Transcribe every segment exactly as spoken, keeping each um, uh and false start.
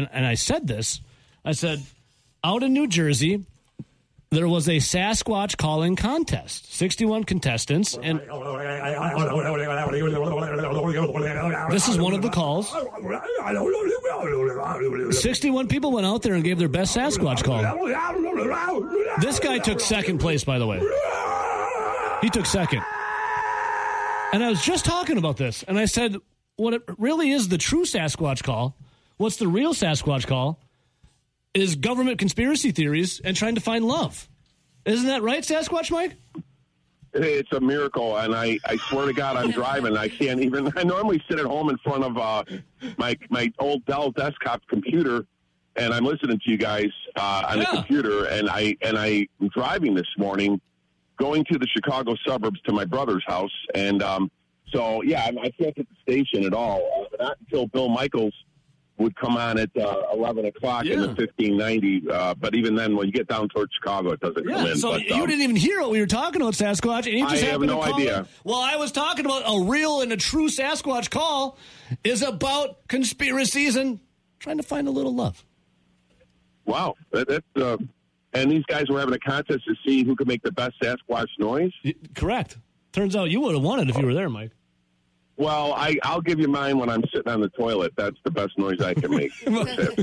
and, and I said this. I said, out in New Jersey, there was a Sasquatch calling contest. sixty-one contestants, and this is one of the calls. sixty-one people went out there and gave their best Sasquatch call. This guy took second place, by the way. He took second. And I was just talking about this, and I said, what it really is the true Sasquatch call, what's the real Sasquatch call, is government conspiracy theories and trying to find love. Isn't that right, Sasquatch Mike? It's a miracle, and I, I swear to God, I'm driving. I can't even. I normally sit at home in front of uh, my my old Dell desktop computer, and I'm listening to you guys uh, on yeah. the computer. And I and I'm driving this morning, going to the Chicago suburbs to my brother's house, and um, so yeah, I, I can't get the station at all. Uh, not until Bill Michaels would come on at uh, eleven o'clock yeah. in the fifteen ninety. Uh, but even then, when you get down towards Chicago, it doesn't yeah, come in. So but, you um, didn't even hear what we were talking about, Sasquatch, and you just I happened have no to call idea. It. Well, I was talking about a real and a true Sasquatch call is about conspiracies and trying to find a little love. Wow. That, that's, uh, and these guys were having a contest to see who could make the best Sasquatch noise? Correct. Turns out you would have won it if you were there, Mike. Well, I, I'll give you mine when I'm sitting on the toilet. That's the best noise I can make. I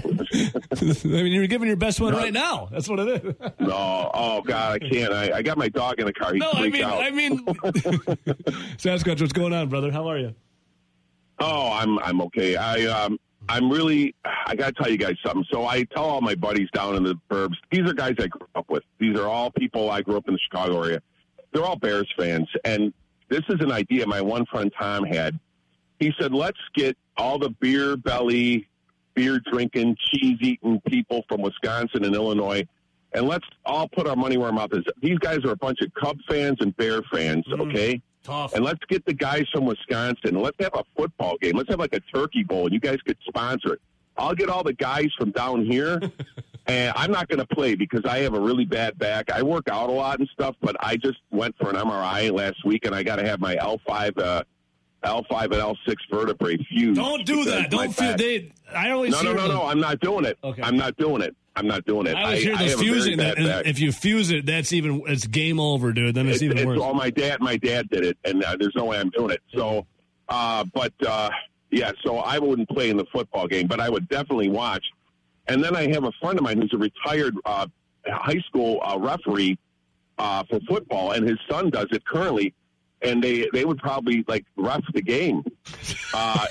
mean, you're giving your best one no. right now. That's what it is. No. Oh, God, I can't. I, I got my dog in the car. He no, I mean, out. I mean, Sasquatch, what's going on, brother? How are you? Oh, I'm I'm okay. I um I'm really I got to tell you guys something. So I tell all my buddies down in the burbs. These are guys I grew up with. These are all people I grew up in the Chicago area. They're all Bears fans, and this is an idea my one friend Tom had. He said, let's get all the beer belly, beer drinking, cheese eating people from Wisconsin and Illinois, and let's all put our money where our mouth is. These guys are a bunch of Cub fans and Bear fans, mm, okay? Tough. And let's get the guys from Wisconsin, and let's have a football game. Let's have like a turkey bowl, and you guys could sponsor it. I'll get all the guys from down here, and I'm not going to play because I have a really bad back. I work out a lot and stuff, but I just went for an M R I last week, and I got to have my L five, uh, L five and L six vertebrae fused. Don't do that. Don't feel they. I always no, no, no, no. I'm not doing it. Okay. I'm not doing it. I'm not doing it. I always hear the fusing. If you fuse it, that's even. It's game over, dude. Then it's, it's even it's, worse. Well, my dad, my dad did it, and uh, there's no way I'm doing it. So, uh, but. Uh, Yeah, so I wouldn't play in the football game, but I would definitely watch. And then I have a friend of mine who's a retired uh, high school uh, referee uh, for football, and his son does it currently, and they, they would probably, like, ref the game. Uh,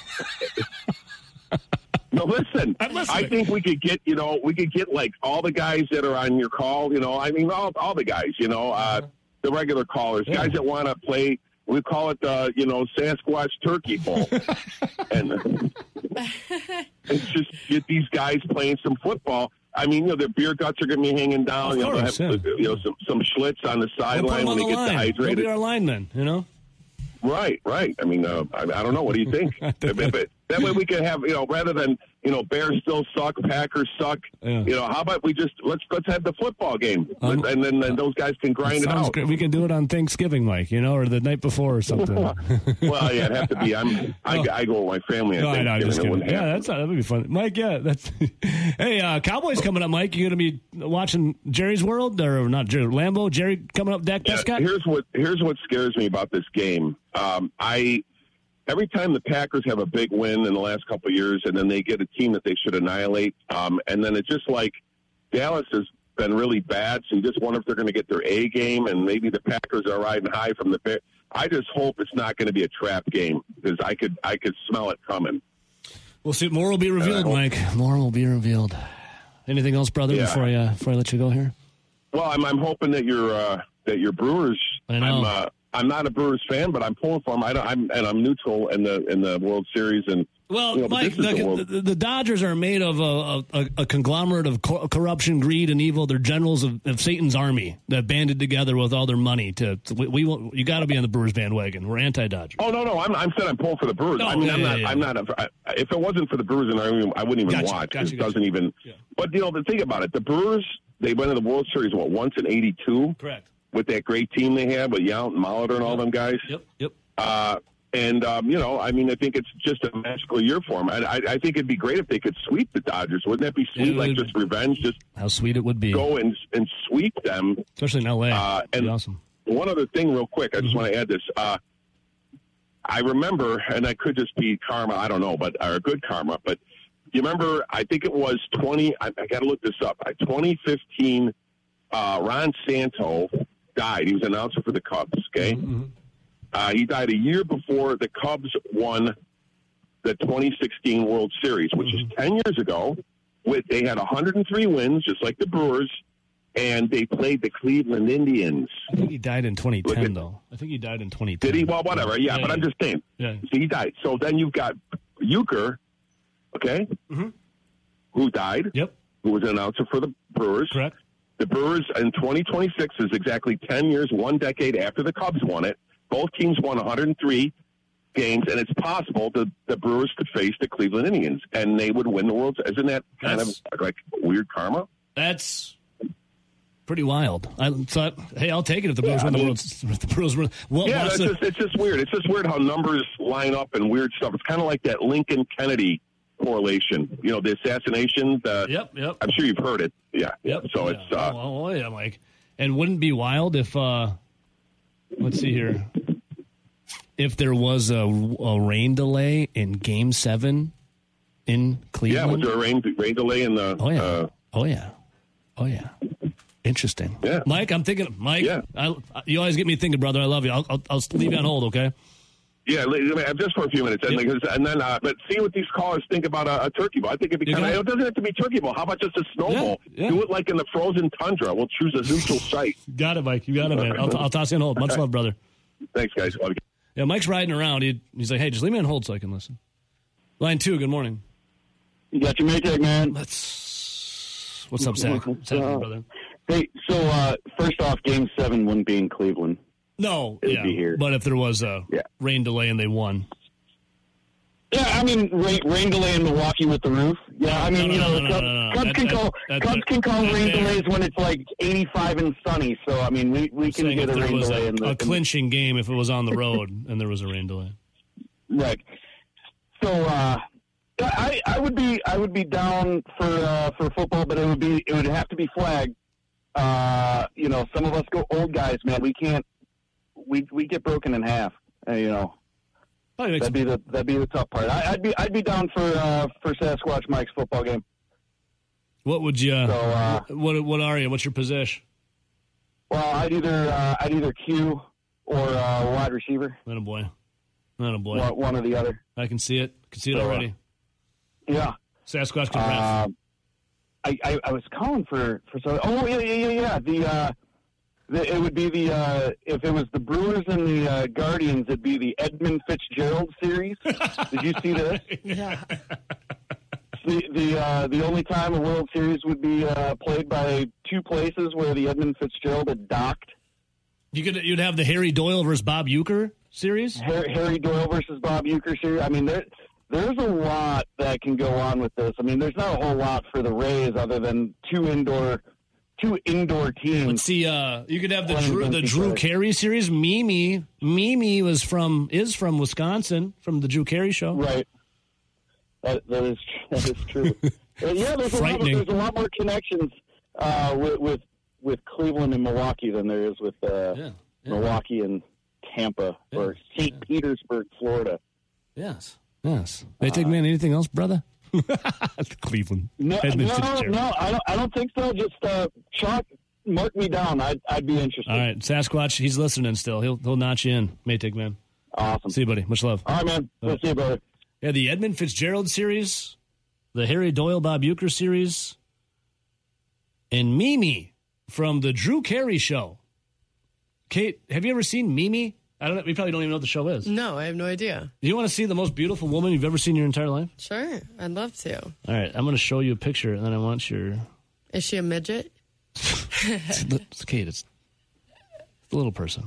no, listen, I think we could get, you know, we could get, like, all the guys that are on your call, you know, I mean, all, all the guys, you know, uh, the regular callers, yeah. guys that want to play. We call it, uh, you know, Sasquatch Turkey Bowl. And it's just get these guys playing some football. I mean, you know, their beer guts are going to be hanging down. Of you know, course, they'll have yeah. you know, some, some schlitz on the sideline we'll when they get line. dehydrated. They'll be our linemen, you know? Right, right. I mean, uh, I, I don't know. What do you think? but, but that way we can have, you know, rather than, you know, Bears still suck, Packers suck. Yeah. You know, how about we just let's let's have the football game, um, and then and those guys can grind it out. Great. We can do it on Thanksgiving, Mike. You know, or the night before or something. Well, yeah, it'd have to be. I'm I, oh. I go with my family. On no, I know. I'm just kidding. Yeah, that's that would be fun, Mike. Yeah, that's. Hey, uh, Cowboys coming up, Mike. You gonna be watching Jerry's World or not? Jerry Lambeau, Jerry coming up. Dak Prescott. Yeah, here's what here's what scares me about this game. Um, I. Every time the Packers have a big win in the last couple of years, and then they get a team that they should annihilate, um, and then it's just like Dallas has been really bad, so you just wonder if they're going to get their A game, and maybe the Packers are riding high from the Bears. I just hope it's not going to be a trap game because I could I could smell it coming. We'll see. More will be revealed, Mike. More will be revealed. Anything else, brother? Yeah. Before I uh, before I let you go here. Well, I'm I'm hoping that your uh, that your Brewers. I know. I'm, uh, I'm not a Brewers fan, but I'm pulling for them. I don't, I'm and I'm neutral in the in the World Series. And well, you know, Mike, the, the, the, the Dodgers are made of a, a, a conglomerate of co- corruption, greed, and evil. They're generals of, of Satan's army that banded together with all their money. To, to we, we you got to be on the Brewers bandwagon. We're anti-Dodgers. Oh no, no, I'm I'm saying I'm pulling for the Brewers. No, I mean, yeah, I'm not. yeah, yeah. I'm not. A, I, if it wasn't for the Brewers, and I, I wouldn't even gotcha, watch. Gotcha, it gotcha. doesn't even. Yeah. But you know, the thing about it, the Brewers, they went to the World Series what once in eighty-two. Correct. With that great team they had with Yount and Molitor and all them guys. Yep, yep. Uh, And, um, you know, I mean, I think it's just a magical year for them. I, I, I think it'd be great if they could sweep the Dodgers. Wouldn't that be sweet? It like would- just revenge, just How sweet it would be. go and and sweep them. Especially in L A. Uh, That'd and be awesome. One other thing real quick. I just Mhm. want to add this. Uh, I remember, and I could just be karma, I don't know, but or good karma, but you remember, I think it was twenty, I, I got to look this up, uh, twenty fifteen, uh, Ron Santo died. He was an announcer for the Cubs, okay? Mm-hmm. Uh, he died a year before the Cubs won the twenty sixteen World Series, which Mm-hmm. is ten years ago. With They had one hundred three wins, just like the Brewers, and they played the Cleveland Indians. I think he died in twenty ten, Look at- though. I think he died in twenty ten. Did he? Well, whatever. Yeah, Yeah, but yeah. I'm just saying. Yeah. So he died. So then you've got Euchre, okay, Mm-hmm. who died, Yep, who was an announcer for the Brewers. correct. The Brewers in twenty twenty-six is exactly ten years, one decade after the Cubs won it. Both teams won one hundred three games, and it's possible that the Brewers could face the Cleveland Indians, and they would win the World Series. Isn't that kind That's- of like weird karma? That's pretty wild. I thought, hey, I'll take it if the Brewers Yeah, win I the mean- World. If the Brewers win, well, Yeah, what's that's the- just, it's just weird. It's just weird how numbers line up and weird stuff. It's kind of like that Lincoln-Kennedy correlation. You know, the assassination. The, Yep, yep. I'm sure you've heard it. Yeah. Yep. So yeah. it's uh, oh, oh, yeah, Mike. And wouldn't it be wild if, uh, let's see here, if there was a, a rain delay in Game Seven in yeah. Cleveland? Was there a rain rain delay in the? Oh yeah. Uh, oh yeah. Oh yeah. Interesting. Yeah. Mike, I'm thinking. Mike, Yeah. I, you always get me thinking, brother. I love you. I'll, I'll, I'll leave you on hold, okay? yeah, li- just for a few minutes, and, Yep. like, and then, uh, but see what these callers think about a, a turkey bowl. I think it'd be You kind of. got it. It doesn't have to be turkey bowl. How about just a snowball? Yeah, yeah. Do it like in the frozen tundra. We'll choose a neutral site. Got it, Mike. You got it, man. I'll, I'll toss you on hold. Much love, brother. Thanks, guys. Yeah, Mike's riding around. He, he's like, hey, just leave me on hold so I can listen. Line two, good morning. You got your Maytag, man. Let's. What's up, Zach? What's happening, brother? Hey, so uh, first off, Game Seven wouldn't be in Cleveland. No, It'd yeah. be here. But if there was a Yeah. rain delay and they won. Yeah, I mean, rain, rain delay in Milwaukee with the roof. Yeah, I mean, No, you no, know, no, no, Cubs, no, no. Cubs That- can that- call that's Cubs not- can call not rain fair. delays when it's like eighty-five and sunny. So I mean, we, we can Saying get if a there rain was delay a, in the a in the- clinching game if it was on the road and there was a rain delay. Right. So uh, I I would be I would be down for uh, for football, but it would be it would have to be flagged. Uh, you know, some of us go old guys, man. We can't. We we get broken in half. Uh, you know, Probably makes that'd be the that'd be the tough part. I, I'd be I'd be down for uh, for Sasquatch Mike's football game. What would you? So uh, what what are you? What's your position? well, I'd either uh, I'd either Q or uh, wide receiver, Not a boy. Not a boy. one, one or the other. I can see it. Can see it So, uh, already. Yeah. Sasquatch can rap. Um, I, I, I was calling for, for so oh yeah yeah yeah yeah the uh the, it would be the uh if it was the Brewers and the uh, Guardians, it'd be the Edmund Fitzgerald series. Did you see this? Yeah. The the uh, the only time a World Series would be uh, played by two places where the Edmund Fitzgerald had docked. You could you'd have the Harry Doyle versus Bob Uecker series. Harry, Harry Doyle versus Bob Uecker series. I mean, there there's a lot that can go on with this. I mean, there's not a whole lot for the Rays other than two indoor two indoor teams. Let's see. Uh, you could have the Playing Drew, the against each Drew other. Carey series. Mimi Mimi was from is from Wisconsin from the Drew Carey show. Right. That, that is that is true. And yeah, there's a, lot of, Frightening. there's a lot more connections uh, with, with with Cleveland and Milwaukee than there is with uh, Yeah. yeah. Milwaukee and Tampa Yeah, or Saint Petersburg, Florida. Yes. Yes. They take me on anything else, brother? Cleveland. No, Edmund no, Fitzgerald. no, I don't. I don't think so. Just uh, chalk, mark me down. I'd I'd be interested. All right, Sasquatch. He's listening still. He'll he'll notch you in. Maytag man. Awesome. See you, buddy. Much love. All right, man. We'll see you, brother. Yeah, the Edmund Fitzgerald series, the Harry Doyle Bob Uecker series, and Mimi from the Drew Carey show. Kate, have you ever seen Mimi? I don't know. We probably don't even know what the show is. No, I have no idea. Do you want to see the most beautiful woman you've ever seen in your entire life? Sure, I'd love to. All right, I'm going to show you a picture, and then I want your. Is she a midget? It's, it's Kate. It's the little person.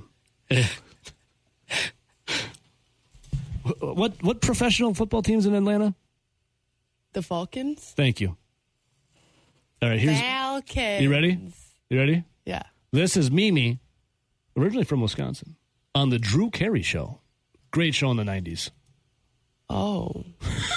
what what professional football teams in Atlanta? The Falcons? Thank you. All right, here's. Falcons. You ready? You ready? Yeah. This is Mimi, originally from Wisconsin, on the Drew Carey show. Great show in the nineties. Oh.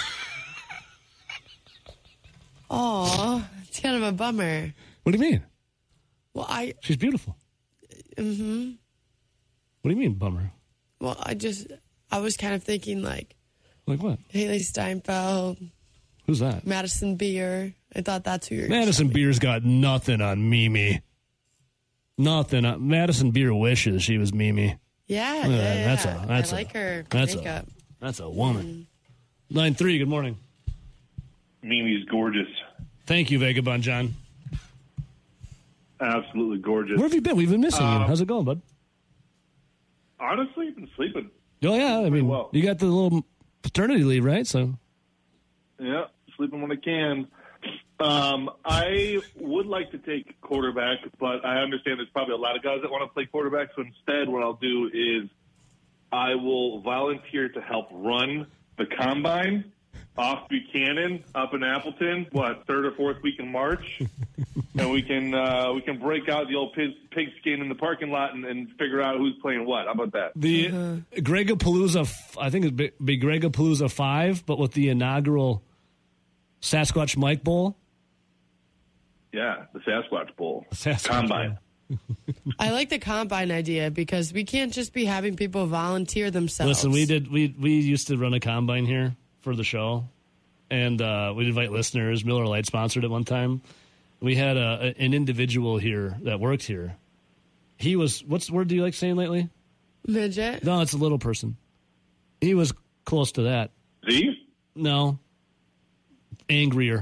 Oh, it's kind of a bummer. What do you mean? Well, I. She's beautiful. Mm-hmm. What do you mean, bummer? Well, I just. I was kind of thinking like. Like what? Haley Steinfeld. Who's that? Madison Beer. I thought that's who you're. Madison Beer's got nothing on Mimi. Nothing. On, Madison Beer wishes she was Mimi. Yeah, Uh, yeah, yeah. that's a- that's I a- like her that's a- makeup. That's a woman. Line three. Good morning. Mimi's gorgeous. Thank you, Vagabond John. Absolutely gorgeous. Where have you been? We've been missing Uh, you. How's it going, bud? Honestly, I've been sleeping. Oh yeah, I mean, well. you got the little paternity leave, right? So Yeah, sleeping when I can. Um, I would like to take quarterback, but I understand there's probably a lot of guys that want to play quarterback. So instead, what I'll do is I will volunteer to help run the combine off Buchanan up in Appleton. What, third or fourth week in March, and we can uh, we can break out the old pig, pigskin in the parking lot and, and figure out who's playing what. How about that? the uh, Gregapalooza, f- I think it'd be, be Gregapalooza five, but with the inaugural Sasquatch Mike Bowl. Yeah, the Sasquatch Bowl. Sasquatch Combine. I like the combine idea because we can't just be having people volunteer themselves. Listen, we did. We we used to run a combine here for the show, and uh, we'd invite listeners. Miller Lite sponsored it one time. We had a, an individual here that worked here. He was. What's the word do you like saying lately? midget. No, it's a little person. He was close to that. Z? No, angrier.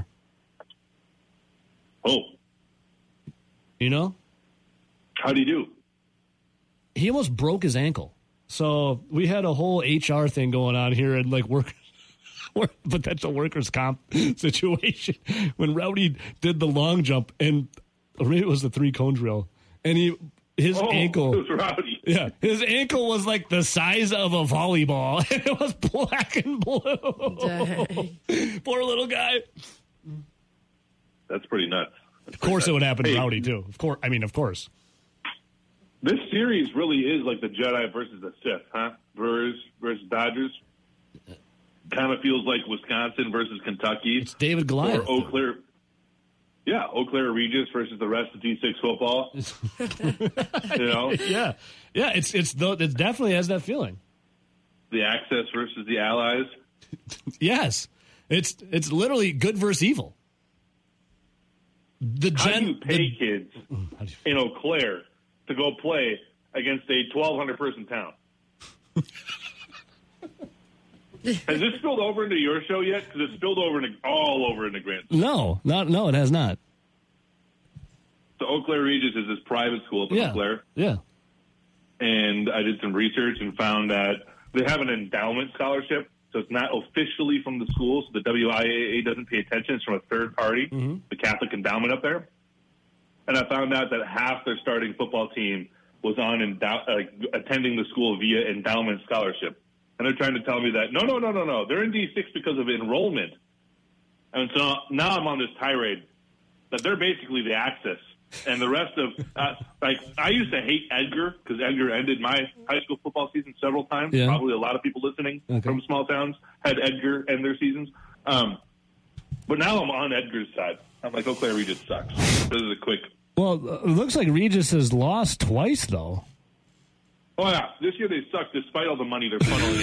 Oh, You know, how do you do? he almost broke his ankle. So we had a whole H R thing going on here and like work, work potential workers comp situation when Rowdy did the long jump and or maybe it was the three cone drill and he his Oh, ankle. it was Rowdy. Yeah, his ankle was like the size of a volleyball, and it was black and blue. Dang. Poor little guy. That's pretty nuts. Of course, it would happen to Hey. Rowdy too. Of course, I mean, of course. This series really is like the Jedi versus the Sith, huh? Brewers versus Dodgers. Kind of feels like Wisconsin versus Kentucky. It's David Or Goliath. Eau Claire. Yeah, Eau Claire Regis versus the rest of D six football. You know, Yeah, yeah. It's it's the, it definitely has that feeling. the Access versus the Allies. Yes, it's it's literally good versus evil. The How gen, do you pay the- kids how do you- in Eau Claire to go play against a twelve hundred person town? Has this spilled over into your show yet? Because it's spilled over into, all over into Grant. no, not no, it has not. So Eau Claire Regis is this private school up in Yeah, Eau Claire. yeah. And I did some research and found that they have an endowment scholarship. So it's not officially from the school. So the W I A A doesn't pay attention. It's from a third party, Mm-hmm. the Catholic endowment up there. And I found out that half their starting football team was on endow- uh, attending the school via endowment scholarship. And they're trying to tell me that, no, no, no, no, no. They're in D six because of enrollment. And so now I'm on this tirade that they're basically the Access. And the rest of, uh, like, I used to hate Edgar because Edgar ended my high school football season several times. Yeah. Probably a lot of people listening Okay. from small towns had Edgar end their seasons. Um, but now I'm on Edgar's side. I'm like, Eau Claire Regis sucks. This is a quick. Well, it looks like Regis has lost twice though. Oh, yeah. This year they suck despite all the money they're funneling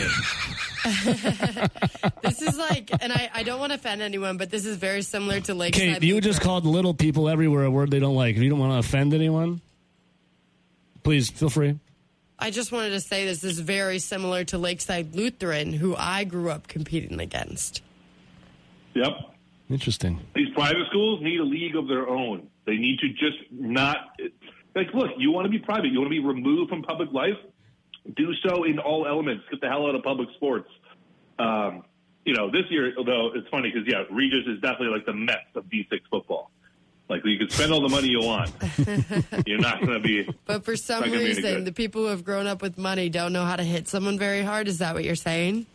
in. This is like, and I, I don't want to offend anyone, but this is very similar to Lakeside. Kate, you just Lutheran. called little people everywhere a word they don't like. If you don't want to offend anyone, please feel free. I just wanted to say this is very similar to Lakeside Lutheran, who I grew up competing against. Yep. Interesting. These private schools need a league of their own. They need to just not like look. You want to be private. You want to be removed from public life. Do so in all elements. Get the hell out of public sports. Um, you know, this year, although it's funny because yeah, Regis is definitely like the Mets of D six football. Like you can spend all the money you want, you're not going to be. But for some Not gonna be any reason, good. the people who have grown up with money don't know how to hit someone very hard. Is that what you're saying?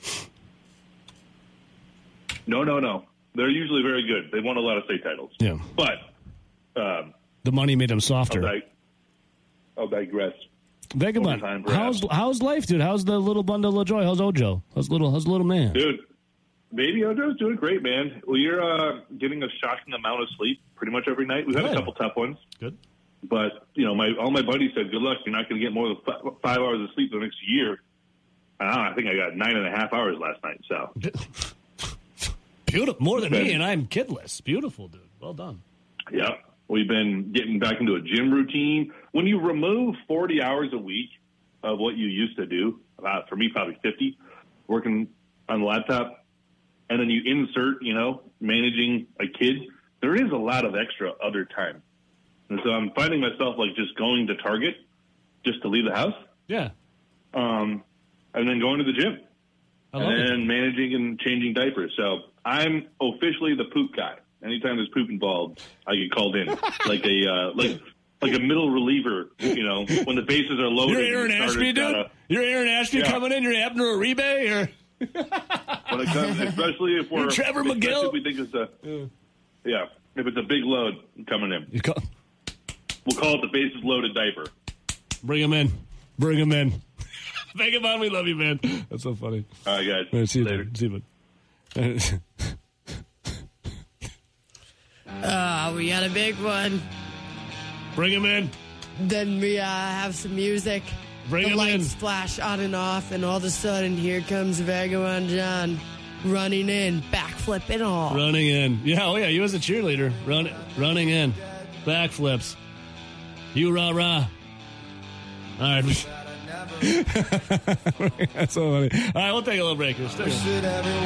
No, no, no. They're usually very good. They won a lot of state titles. Yeah. But um, The money made him I'll, softer. dig- I'll digress. Vagabond, overtime, how's perhaps. how's life, dude? How's the little bundle of joy? How's Ojo? How's little how's little man? Dude, baby Ojo's doing great, man. Well, you're uh, getting a shocking amount of sleep pretty much every night. We've had Good. a couple tough ones. Good. But, you know, my all my buddies said, good luck. You're not going to get more than five, five hours of sleep the next year. I don't know, I think I got nine and a half hours last night. So Beautiful. More than me, and I'm kidless. Beautiful, dude. Well done. yeah, we've been getting back into a gym routine. When you remove forty hours a week of what you used to do, about for me probably fifty, working on the laptop, and then you insert, you know, managing a kid, there is a lot of extra other time. And so I'm finding myself like just going to Target just to leave the house, Yeah. um, and then going to the gym, I love and it. then managing and changing diapers. So I'm officially the poop guy. Anytime there's poop involved, I get called in like a uh, like like a middle reliever. You know, when the bases are loaded. You're Aaron the starter's Ashby, dude? gotta- You're Aaron Ashby Yeah. coming in? You're Abner Uribe? Or When it comes, especially if we're You're Trevor especially McGill? if we think it's a yeah, if it's a big load coming in, you call, we'll call it the bases loaded diaper. bring him in. Bring him in. Vagabond, we love you, man. That's so funny. All right, guys. All right, see you Later. later. See you, bud. Oh, we got a big one. Bring him in. Then we uh, have some music. Bring the him lights in. flash on and off, and all of a sudden, here comes Vagabond John running in, backflip and all. Running in. Yeah, oh yeah, you as a cheerleader. Run, running in. Backflips. You rah rah. All right. That's so funny. All right, we'll take a little break here. Stay with us.